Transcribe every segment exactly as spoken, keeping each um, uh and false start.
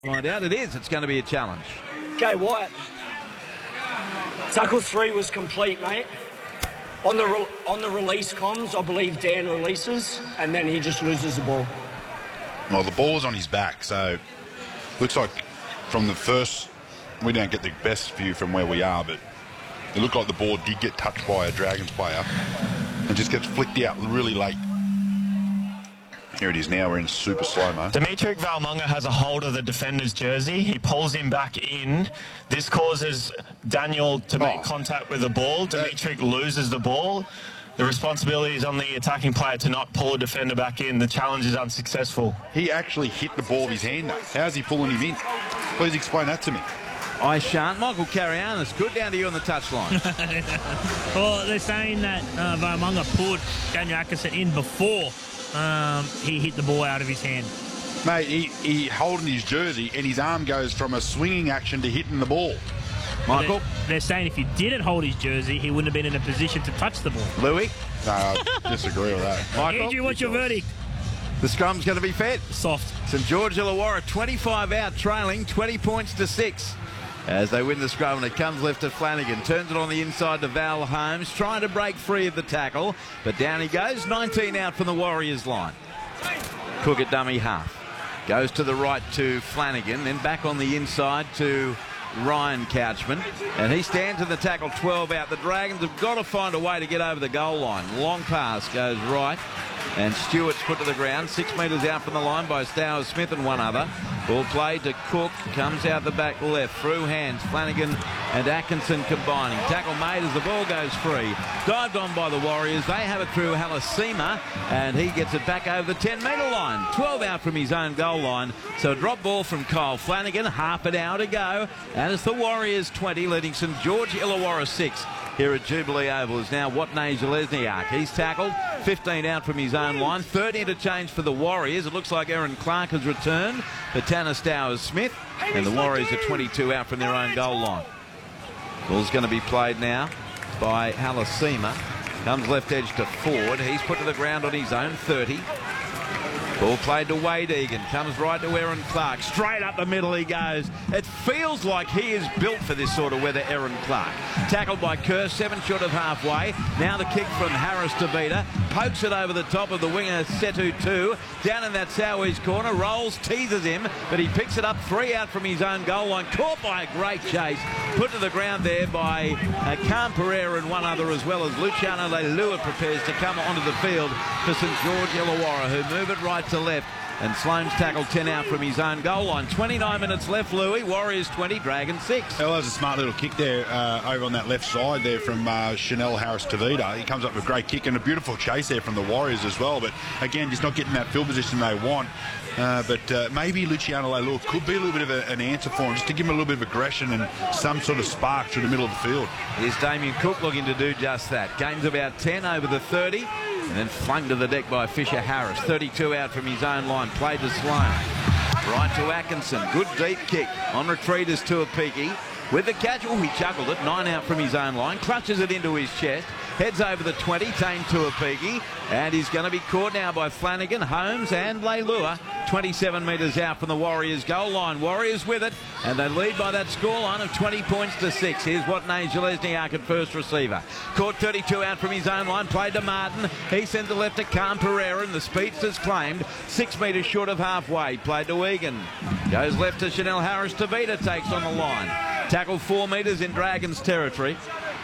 Find out it is. It's going to be a challenge. Gai Wyatt. Tackle three was complete, mate. On the re on the release comms, I believe Dan releases, and then he just loses the ball. Well, the ball's on his back, so looks like from the first, we don't get the best view from where we are, but it looked like the ball did get touched by a Dragons player and just gets flicked out really late. Here it is now, we're in super slow-mo. Dimitri Valmonga has a hold of the defender's jersey. He pulls him back in. This causes Daniel to make oh. contact with the ball. Dimitri uh, loses the ball. The responsibility is on the attacking player to not pull a defender back in. The challenge is unsuccessful. He actually hit the ball with his hand, though. How's he pulling him in? Please explain that to me. I shan't. Michael Carianis, good down to you on the touchline. Well, they're saying that uh, Valmonga pulled Daniel Atkinson in before Um, he hit the ball out of his hand. Mate, he, he holding his jersey and his arm goes from a swinging action to hitting the ball. Michael? They're, they're saying if he didn't hold his jersey, he wouldn't have been in a position to touch the ball. Louis? No, I disagree with that. Michael? Andrew, what's your verdict? The scrum's going to be fed. Soft. St George Illawarra twenty-five out, trailing twenty points to six. As they win the scrum, and it comes left to Flanagan. Turns it on the inside to Val Holmes, trying to break free of the tackle. But down he goes, nineteen out from the Warriors line. Cook at dummy half. Goes to the right to Flanagan, then back on the inside to Ryan Couchman. And he stands in the tackle, twelve out. The Dragons have got to find a way to get over the goal line. Long pass goes right. And Stewart's put to the ground, six metres out from the line by Stowers Smith and one other. Ball played to Cook, comes out the back left, through hands, Flanagan and Atkinson combining. Tackle made as the ball goes free. Dived on by the Warriors, they have it through Halasima, and he gets it back over the ten metre line. twelve out from his own goal line, so a drop ball from Kyle Flanagan, half an hour to go, and it's the Warriors twenty, leading St George Illawarra six. Here at Jubilee Oval is now Watney Zelezniak. He's tackled, fifteen out from his own line, thirty interchange for the Warriors. It looks like Aaron Clark has returned for Tanner Stowers Smith, and the Warriors are twenty-two out from their own goal line. Ball's going to be played now by Halasima. Comes left edge to Ford. He's put to the ground on his own thirty. Ball played to Wade Egan. Comes right to Aaron Clark. Straight up the middle he goes. It feels like he is built for this sort of weather, Aaron Clark. Tackled by Kerr, seven short of halfway. Now the kick from Harris to Vita. Pokes it over the top of the winger, Setu two. Down in that southeast corner. Rolls, teases him, but he picks it up three out from his own goal line. Caught by a great chase. Put to the ground there by uh, Cam Pereira and one other, as well as Luciano Leilua prepares to come onto the field for St George Illawarra, who move it right to left. And Sloane's tackled ten out from his own goal line. twenty-nine minutes left, Louis. Warriors twenty, Dragons six. Well, that was a smart little kick there uh, over on that left side there from uh, Chanel Harris-Tavita. He comes up with a great kick and a beautiful chase there from the Warriors as well. But again, just not getting that field position they want. Uh, but uh, maybe Luciano Leilua could be a little bit of a, an answer for him, just to give him a little bit of aggression and some sort of spark through the middle of the field. Here's Damien Cook looking to do just that. Gains about ten over the thirty. And then flung to the deck by Fisher Harris. thirty-two out from his own line. Played to Sloane. Right to Atkinson. Good deep kick. On retreat is Tuapiki. With the catch, oh, he chuckled it. Nine out from his own line. Clutches it into his chest. Heads over the twenty. Tame Tuapiki. And he's going to be caught now by Flanagan, Holmes and Leilua. twenty-seven metres out from the Warriors goal line. Warriors with it, and they lead by that scoreline of twenty points to six. Here's Watney Zelezniak at first receiver. Caught thirty-two out from his own line. Played to Martin. He sends it left to Cam Pereira, and the speedster's claimed. Six metres short of halfway. Played to Egan. Goes left to Chanel Harris-Tavita. Takes on the line. Tackle four metres in Dragons territory.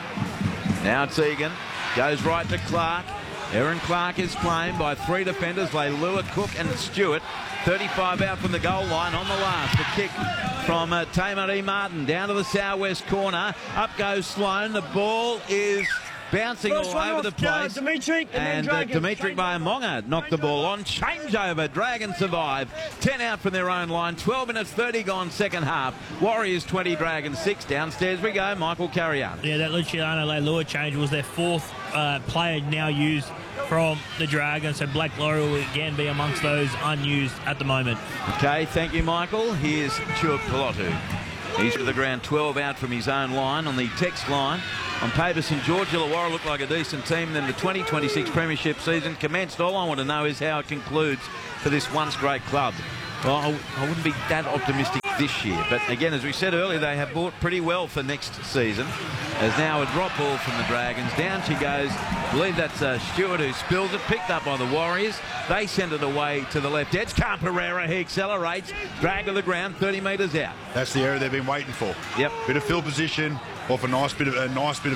Now it's Egan. Goes right to Clark. Aaron Clark is claimed by three defenders, Leilua, Cook and Stewart. thirty-five out from the goal line on the last. The kick from uh, Tamar E. Martin down to the southwest corner. Up goes Sloane. The ball is bouncing First all over off, the place. Uh, Dimitri and and uh, Dimitri Valmonga knocked the ball on. Change over. Dragons survive. ten out from their own line. twelve minutes thirty gone second half. Warriors twenty, Dragons six. Downstairs we go. Michael Carrier. Yeah, that Luciano Leilua change was their fourth uh, player now used from the Dragons, so Blake Laurie will again be amongst those unused at the moment. Okay, thank you, Michael. Here's Chua Pilotu. He's to the ground, twelve out from his own line on the text line. On paper, St George Illawarra looked like a decent team. Then the twenty twenty-six Premiership season commenced. All I want to know is how it concludes for this once great club. Well, I, I wouldn't be that optimistic. this year. But again, as we said earlier, they have bought pretty well for next season. As now a drop ball from the Dragons. Down she goes. I believe that's uh, Stewart who spills it. Picked up by the Warriors. They send it away to the left edge. Khan Pereira, he accelerates. Drag to the ground, thirty metres out. That's the area they've been waiting for. Yep. Bit of field position off a nice bit of a nice bit of